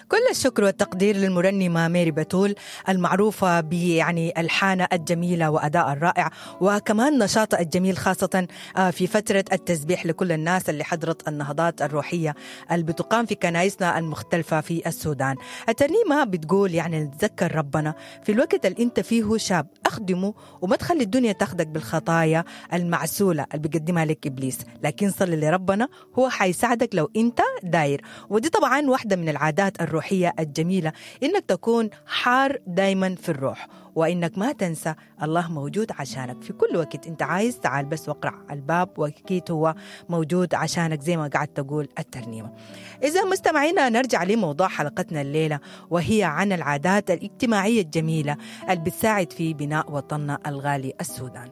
كل الشكر والتقدير للمرنمة ميري بتول المعروفة يعني ألحانها الجميلة وأداء الرائع، وكمان نشاطها الجميل خاصة في فترة التسبيح لكل الناس اللي حضرت النهضات الروحية اللي بتقام في كنائسنا المختلفة في السودان. الترنيمة بتقول يعني نتذكر ربنا في الوقت اللي انت فيه شاب، أخدمه وما تخلي الدنيا تاخدك بالخطايا المعسولة اللي بيقدمها لك إبليس، لكن صلي لربنا هو حيساعدك لو انت داير. ودي طبعا واحدة من العادات الروحية الجميلة، إنك تكون حار دايما في الروح، وإنك ما تنسى الله موجود عشانك في كل وقت أنت عايز. تعال بس واقرع الباب وأكيد هو موجود عشانك زي ما قاعد تقول الترنيمة. إذا مستمعينا نرجع لموضوع حلقتنا الليلة، وهي عن العادات الاجتماعية الجميلة اللي بتساعد في بناء وطننا الغالي السودان.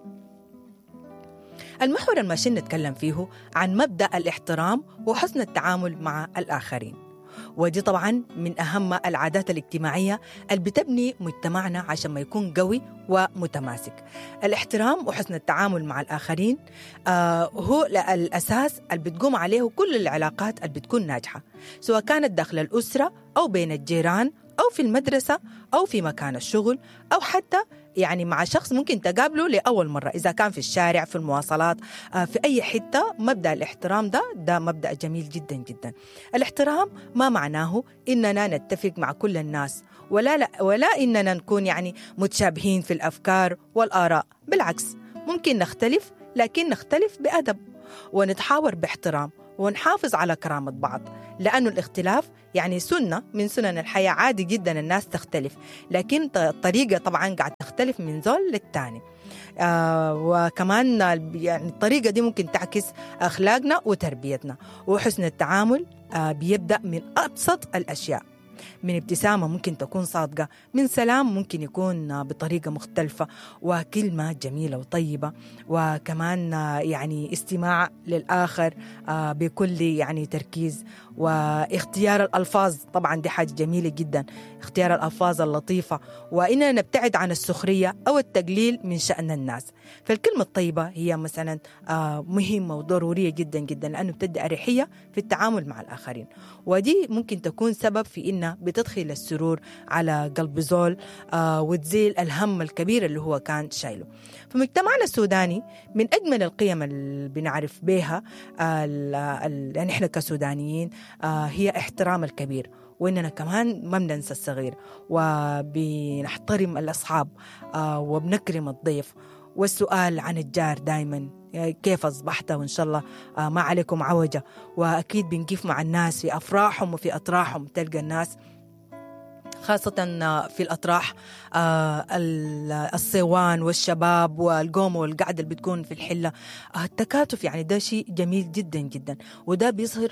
المحور الماشي نتكلم فيه عن مبدأ الاحترام وحسن التعامل مع الآخرين، ودي طبعا من أهم العادات الاجتماعية اللي بتبني مجتمعنا عشان ما يكون قوي ومتماسك. الاحترام وحسن التعامل مع الآخرين هو الأساس اللي بتقوم عليه كل العلاقات اللي بتكون ناجحة، سواء كانت داخل الأسرة أو بين الجيران أو في المدرسة أو في مكان الشغل، أو حتى يعني مع شخص ممكن تقابله لأول مرة، إذا كان في الشارع، في المواصلات، في أي حتة. مبدأ الاحترام ده مبدأ جميل جدا جدا. الاحترام ما معناه إننا نتفق مع كل الناس ولا إننا نكون يعني متشابهين في الأفكار والآراء، بالعكس ممكن نختلف، لكن نختلف بأدب ونتحاور باحترام ونحافظ على كرامة بعض، لأنه الاختلاف يعني سنة من سنن الحياة. عادي جدا الناس تختلف، لكن الطريقة طبعا قاعد تختلف من زول للتاني. وكمان يعني الطريقة دي ممكن تعكس أخلاقنا وتربيتنا. وحسن التعامل بيبدأ من أبسط الأشياء، من ابتسامة ممكن تكون صادقة، من سلام ممكن يكون بطريقة مختلفة، وكلمة جميلة وطيبة، وكمان يعني استماع للآخر بكل يعني تركيز، واختيار الألفاظ طبعا دي حاجة جميلة جدا، اختيار الألفاظ اللطيفة، وإننا نبتعد عن السخرية أو التقليل من شأن الناس. فالكلمة الطيبة هي مثلا مهمة وضرورية جدا جدا، لأنه بتدي أريحية في التعامل مع الآخرين، ودي ممكن تكون سبب في إنها بتدخل السرور على قلب زول وتزيل الهم الكبير اللي هو كان شايله. في مجتمعنا السوداني من أجمل القيم اللي بنعرف بها يعني إحنا كسودانيين هي احترام الكبير، وإننا كمان ما بننسى الصغير، وبنحترم الأصحاب وبنكرم الضيف، والسؤال عن الجار دايما كيف أصبحت وإن شاء الله ما عليكم عوجة. وأكيد بنقف مع الناس في أفراحهم وفي أطراحهم. تلقى الناس خاصة في الأطراح الصيوان والشباب والقوم والقعدة اللي بتكون في الحلة، التكاتف يعني ده شيء جميل جدا جدا، وده بيظهر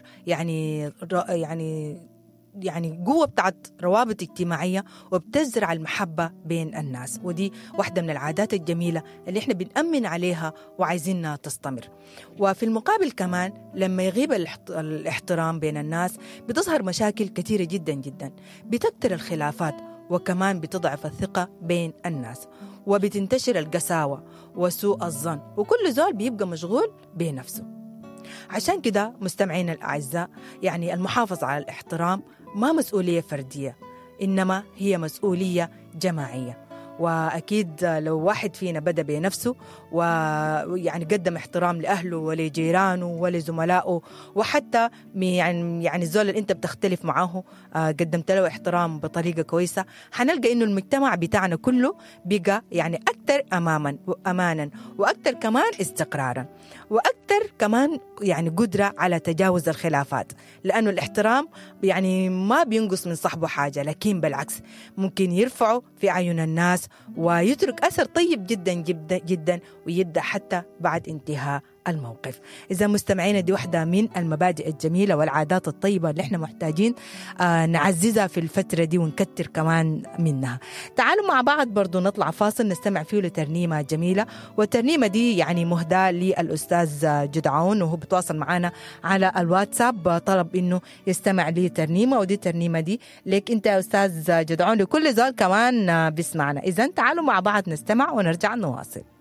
يعني قوة بتاعت روابط اجتماعية، وبتزرع المحبة بين الناس. ودي واحدة من العادات الجميلة اللي احنا بنأمن عليها وعايزينها تستمر. وفي المقابل كمان لما يغيب الاحترام بين الناس بتظهر مشاكل كثيرة جدا جدا، بتكتر الخلافات، وكمان بتضعف الثقة بين الناس، وبتنتشر القساوة وسوء الظن، وكل زول بيبقى مشغول بنفسه. عشان كده مستمعين الأعزاء، يعني المحافظة على الاحترام ما مسؤولية فردية، إنما هي مسؤولية جماعية. وأكيد لو واحد فينا بدأ بنفسه ويعني قدم احترام لأهله ولجيرانه ولزملائه، وحتى يعني الزول اللي أنت بتختلف معه قدمت له احترام بطريقة كويسة، حنلقى إنه المجتمع بتاعنا كله بقى يعني أكتر أمانا، وأكتر كمان استقرارا، وأكتر كمان يعني قدرة على تجاوز الخلافات، لأنه الاحترام يعني ما بينقص من صاحبه حاجة، لكن بالعكس ممكن يرفعه في عيون الناس ويترك أثر طيب جدا جدا جدا، ويبدأ حتى بعد انتهاء الموقف. إذا مستمعين دي واحدة من المبادئ الجميلة والعادات الطيبة اللي احنا محتاجين نعززها في الفترة دي ونكتر كمان منها. تعالوا مع بعض برضو نطلع فاصل نستمع فيه لترنيمة جميلة، والترنيمة دي يعني مهداة للأستاذ جدعون، وهو بتواصل معنا على الواتساب طلب إنه يستمع لي ترنيمة، ودي الترنيمة دي لك أنت يا أستاذ جدعون، لكل زول كمان بيسمعنا. إذن تعالوا مع بعض نستمع ونرجع نواصل.